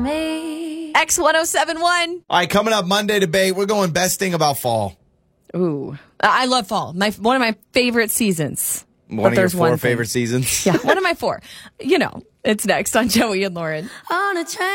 X1071. All right, coming up Monday debate. We're going best thing about fall. Ooh, I love fall. One of my favorite seasons. One of your four favorite seasons? Yeah, one of my four. You know, it's next on Joey and Lauren.